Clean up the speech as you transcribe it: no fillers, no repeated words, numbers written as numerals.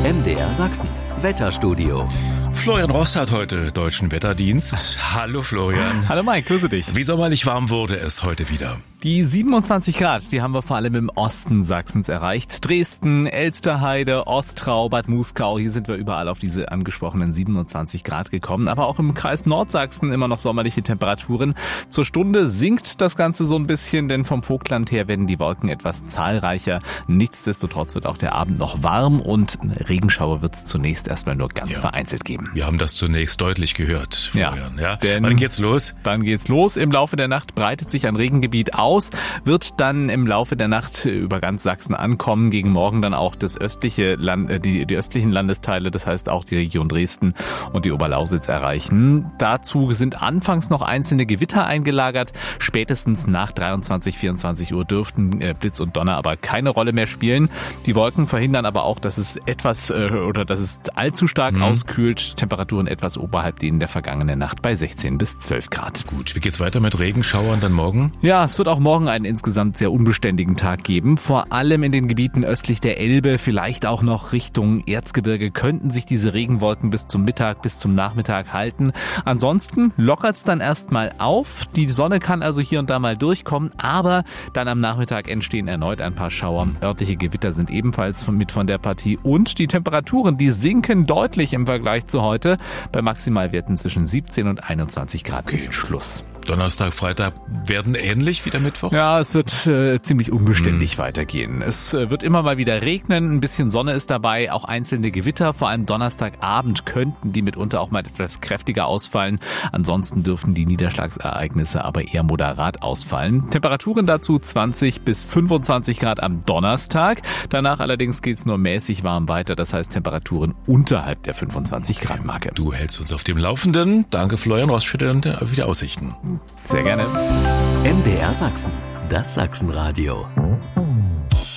MDR Sachsen, Wetterstudio. Florian Rost hat heute deutschen Wetterdienst. Hallo Florian. Hallo Mike, grüße dich. Wie sommerlich warm wurde es heute wieder? Die 27 Grad, die haben wir vor allem im Osten Sachsens erreicht. Dresden, Elsterheide, Ostrau, Bad Muskau, hier sind wir überall auf diese angesprochenen 27 Grad gekommen. Aber auch im Kreis Nordsachsen immer noch sommerliche Temperaturen. Zur Stunde sinkt das Ganze so ein bisschen, denn vom Vogtland her werden die Wolken etwas zahlreicher. Nichtsdestotrotz wird auch der Abend noch warm und Regenschauer wird es zunächst erstmal nur ganz vereinzelt geben. Wir haben das zunächst deutlich gehört, Florian. Ja. Wann geht's los? Dann geht's los. Im Laufe der Nacht breitet sich ein Regengebiet aus, wird dann im Laufe der Nacht über ganz Sachsen ankommen. Gegen Morgen dann auch das östliche Land, die östlichen Landesteile, das heißt auch die Region Dresden und die Oberlausitz erreichen. Dazu sind anfangs noch einzelne Gewitter eingelagert. Spätestens nach 23, 24 Uhr dürften Blitz und Donner aber keine Rolle mehr spielen. Die Wolken verhindern aber auch, dass es allzu stark auskühlt. Temperaturen etwas oberhalb denen der vergangenen Nacht bei 16 bis 12 Grad. Gut, wie geht's weiter mit Regenschauern dann morgen? Ja, es wird auch morgen einen insgesamt sehr unbeständigen Tag geben. Vor allem in den Gebieten östlich der Elbe, vielleicht auch noch Richtung Erzgebirge könnten sich diese Regenwolken bis zum Mittag, bis zum Nachmittag halten. Ansonsten lockert's dann erstmal auf. Die Sonne kann also hier und da mal durchkommen, aber dann am Nachmittag entstehen erneut ein paar Schauer. Örtliche Gewitter sind ebenfalls mit von der Partie und die Temperaturen, die sinken deutlich im Vergleich zu heute. Bei Maximalwerten zwischen 17 und 21 Grad ist Schluss. Donnerstag, Freitag werden ähnlich wie der Mittwoch? Ja, es wird ziemlich unbeständig weitergehen. Es wird immer mal wieder regnen, ein bisschen Sonne ist dabei, auch einzelne Gewitter. Vor allem Donnerstagabend könnten die mitunter auch mal etwas kräftiger ausfallen. Ansonsten dürften die Niederschlagsereignisse aber eher moderat ausfallen. Temperaturen dazu 20 bis 25 Grad am Donnerstag. Danach allerdings geht's nur mäßig warm weiter, das heißt Temperaturen unterhalb der 25 Grad Marke. Du hältst uns auf dem Laufenden. Danke Florian Rost für die Aussichten. Sehr gerne. MDR Sachsen, das Sachsenradio.